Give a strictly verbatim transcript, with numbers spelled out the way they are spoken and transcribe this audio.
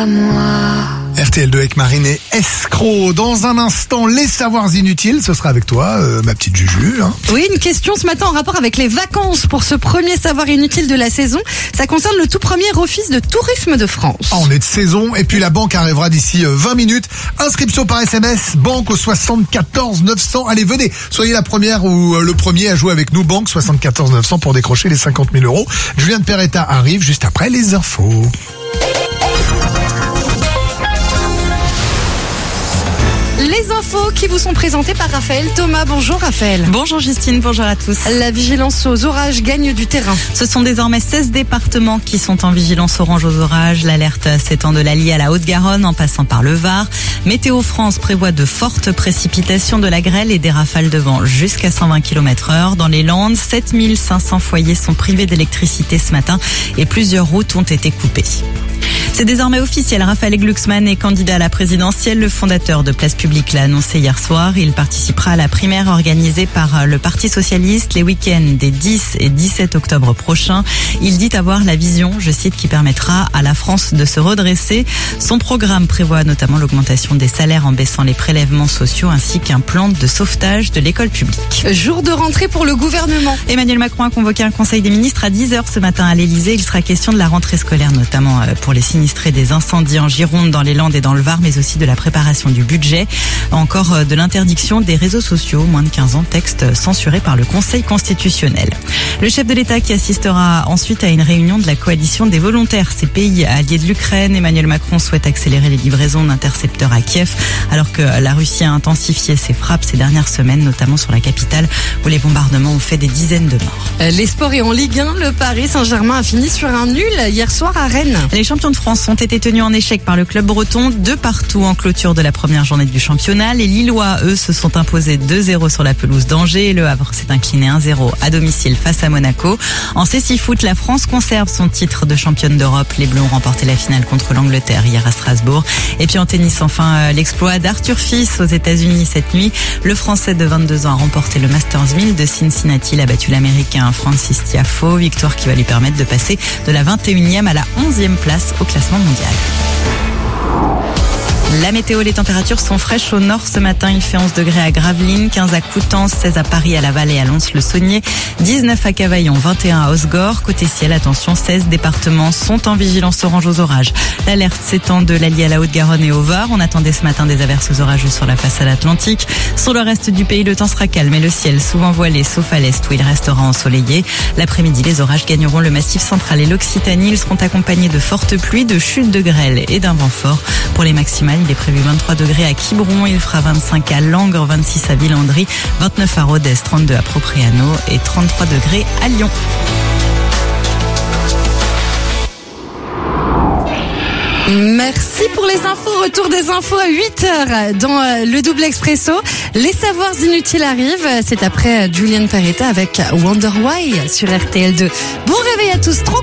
à moi. R T L deux avec Marine et Escroc. Dans un instant, les savoirs inutiles, ce sera avec toi, euh, ma petite Juju. Hein. Oui, une question ce matin en rapport avec les vacances pour ce premier savoir inutile de la saison. Ça concerne le tout premier office de tourisme de France. Ah, on est de saison et puis la banque arrivera d'ici vingt minutes. Inscription par S M S, banque au soixante-quatorze neuf cents. Allez, venez, soyez la première ou le premier à jouer avec nous, banque soixante-quatorze neuf cents pour décrocher les cinquante mille euros. Julien de Perretta arrive juste après les infos. Les infos qui vous sont présentées par Raphaël Thomas. Bonjour Raphaël. Bonjour Justine, bonjour à tous. La vigilance aux orages gagne du terrain. Ce sont désormais seize départements qui sont en vigilance orange aux orages. L'alerte s'étend de l'Allier à la Haute-Garonne en passant par le Var. Météo France prévoit de fortes précipitations, de la grêle et des rafales de vent jusqu'à cent vingt kilomètres heure. Dans les Landes, sept mille cinq cents foyers sont privés d'électricité ce matin et plusieurs routes ont été coupées. C'est désormais officiel, Raphaël Glucksmann est candidat à la présidentielle. Le fondateur de Place Publique l'a annoncé hier soir. Il participera à la primaire organisée par le Parti Socialiste les week-ends des dix et dix-sept octobre prochains. Il dit avoir la vision, je cite, qui permettra à la France de se redresser. Son programme prévoit notamment l'augmentation des salaires en baissant les prélèvements sociaux ainsi qu'un plan de sauvetage de l'école publique. Jour de rentrée pour le gouvernement. Emmanuel Macron a convoqué un conseil des ministres à dix heures ce matin à l'Elysée. Il sera question de la rentrée scolaire, notamment pour les sinistrés des incendies en Gironde, dans les Landes et dans le Var, mais aussi de la préparation du budget, encore de l'interdiction des réseaux sociaux, moins de quinze ans, texte censuré par le Conseil constitutionnel. Le chef de l'État qui assistera ensuite à une réunion de la coalition des volontaires, ces pays alliés de l'Ukraine. Emmanuel Macron souhaite accélérer les livraisons d'intercepteurs à Kiev, alors que la Russie a intensifié ses frappes ces dernières semaines, notamment sur la capitale, où les bombardements ont fait des dizaines de morts. Les sports et en Ligue un, le Paris Saint-Germain a fini sur un nul hier soir à Rennes. Les champions de France ont été tenus en échec par le club breton, de partout en clôture de la première journée du championnat. Les Lillois, eux, se sont imposés deux zéro sur la pelouse d'Angers et le Havre s'est incliné un zéro à domicile face à Monaco. En cécifoot, la France conserve son titre de championne d'Europe. Les Bleus ont remporté la finale contre l'Angleterre hier à Strasbourg. Et puis en tennis, enfin, l'exploit d'Arthur Fils aux États-Unis cette nuit. Le Français de vingt-deux ans a remporté le Masters mille de Cincinnati. Il a battu l'Américain Francis Tiafoe, victoire qui va lui permettre de passer de la vingt et unième à la onzième place au classement mondial. La météo, les températures sont fraîches au nord ce matin. Il fait onze degrés à Gravelines, quinze à Coutances, seize à Paris, à Laval et à Lons-le-Saunier, dix-neuf à Cavaillon, vingt et un à Osgore. Côté ciel, attention, seize départements sont en vigilance orange aux orages. L'alerte s'étend de l'Allier à la Haute-Garonne et au Var. On attendait ce matin des averses orageuses sur la façade atlantique. Sur le reste du pays, le temps sera calme et le ciel souvent voilé, sauf à l'est où il restera ensoleillé. L'après-midi, les orages gagneront le massif central et l'Occitanie. Ils seront accompagnés de fortes pluies, de chutes de grêle et d'un vent fort. Pour les maximales, il est prévu vingt-trois degrés à Quiberon, il fera vingt-cinq à Langres, vingt-six à Villandry, vingt-neuf à Rodez, trente-deux à Propriano et trente-trois degrés à Lyon. Merci pour les infos. Retour des infos à huit heures dans le double expresso. Les savoirs inutiles arrivent. C'est après Julien Perretta avec Wonder Why sur R T L deux. Bon réveil à tous. Trop